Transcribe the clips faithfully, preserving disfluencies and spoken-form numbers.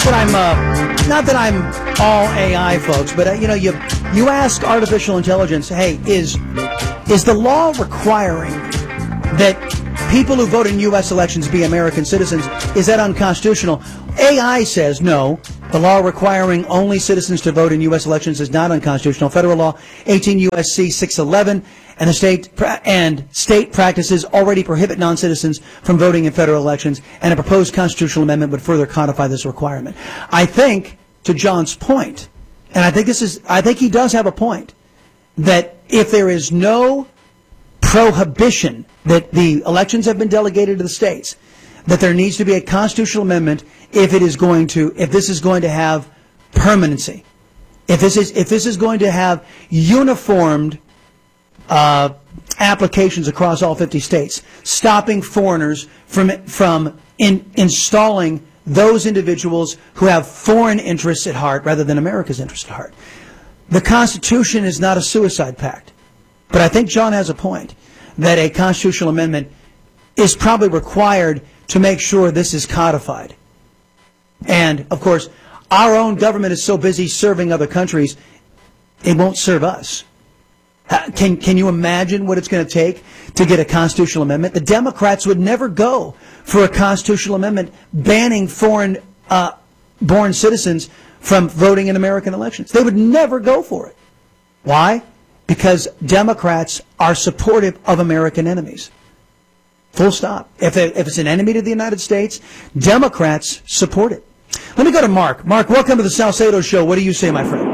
that I'm, uh, not that I'm all A I, folks, but uh, you know, you you ask artificial intelligence, hey, is is the law requiring that people who vote in U S elections be American citizens? Is that unconstitutional? A I says no. The law requiring only citizens to vote in U S elections is not unconstitutional. Federal law eighteen U S C six eleven and the state and state practices already prohibit non-citizens from voting in federal elections, and a proposed constitutional amendment would further codify this requirement. I think, to John's point, and I think this is, I think he does have a point, that if there is no prohibition that the elections have been delegated to the states, that there needs to be a constitutional amendment if it is going to, if this is going to have permanency, if this is, if this is going to have uniformed uh, applications across all fifty states, stopping foreigners from from in, installing those individuals who have foreign interests at heart rather than America's interests at heart. The Constitution is not a suicide pact, but I think John has a point that a constitutional amendment is probably required to make sure this is codified. And, of course, our own government is so busy serving other countries, it won't serve us. Uh, can, can you imagine what it's going to take to get a constitutional amendment? The Democrats would never go for a constitutional amendment banning foreign uh, born citizens from voting in American elections. They would never go for it. Why? Because Democrats are supportive of American enemies. Full stop. If, it, if it's an enemy to the United States, Democrats support it. Let me go to Mark. Mark, welcome to the Salcedo Show. What do you say, my friend?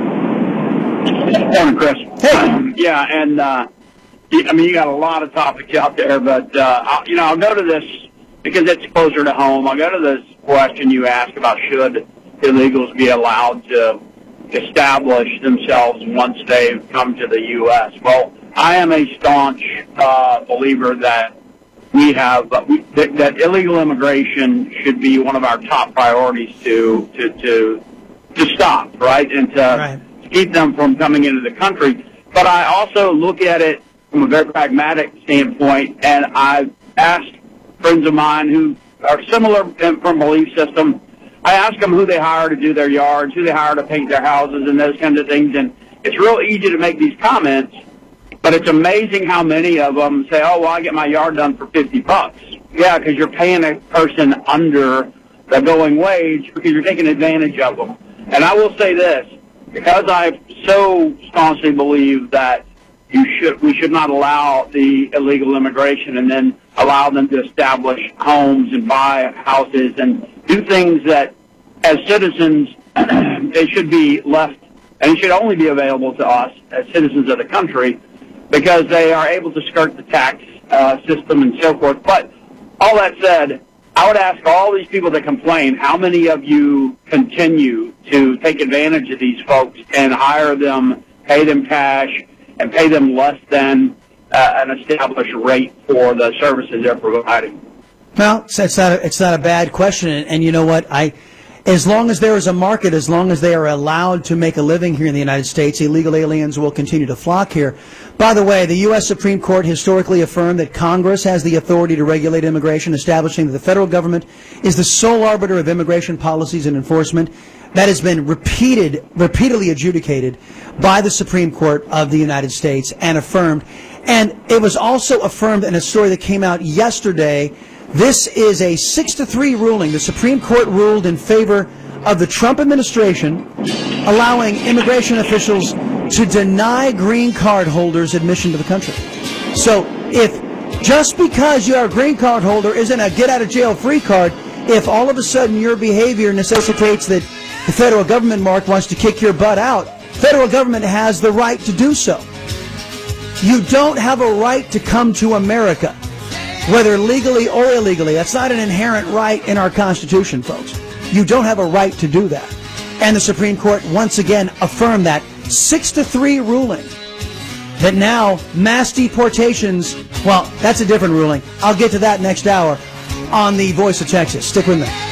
Good morning, Chris. Hey. Um, yeah, and, uh, I mean, you got a lot of topics out there, but, uh, I'll, you know, I'll go to this because it's closer to home. I'll go to this question you asked about should illegals be allowed to establish themselves once they've come to the U S Well, I am a staunch uh, believer that we have uh, we, that, that illegal immigration should be one of our top priorities to to to, to stop, right, and to Right. keep them from coming into the country. But I also look at it from a very pragmatic standpoint, and I've asked friends of mine who are similar from belief system. I ask them who they hire to do their yards, who they hire to paint their houses, and those kinds of things. And it's real easy to make these comments, but it's amazing how many of them say, "Oh, well, I get my yard done for fifty bucks." Yeah, because you're paying a person under the going wage because you're taking advantage of them. And I will say this, because I so staunchly believe that you should, we should not allow the illegal immigration and then allow them to establish homes and buy houses and do things that, as citizens, they should be left, and it should only be available to us as citizens of the country, because they are able to skirt the tax uh, system and so forth. But all that said, I would ask all these people that complain, how many of you continue to take advantage of these folks and hire them, pay them cash, and pay them less than uh, an established rate for the services they're providing? Well, it's not a, it's not a bad question, and, and you know what? I, as long as there is a market, as long as they are allowed to make a living here in the United States, illegal aliens will continue to flock here. By the way, the U S Supreme Court historically affirmed that Congress has the authority to regulate immigration, establishing that the federal government is the sole arbiter of immigration policies and enforcement. That has been repeated, repeatedly adjudicated by the Supreme Court of the United States and affirmed. And it was also affirmed in a story that came out yesterday. This is a six to three ruling. The Supreme Court ruled in favor of the Trump administration, allowing immigration officials to deny green card holders admission to the country. So if just because you're a green card holder isn't a get-out-of-jail-free card, if all of a sudden your behavior necessitates that the federal government, Mark, wants to kick your butt out, federal government has the right to do so. You don't have a right to come to America, whether legally or illegally. That's not an inherent right in our Constitution, folks. You don't have a right to do that. And the Supreme Court once again affirmed that six to three ruling that now mass deportations, well, that's a different ruling. I'll get to that next hour on the Voice of Texas. Stick with me.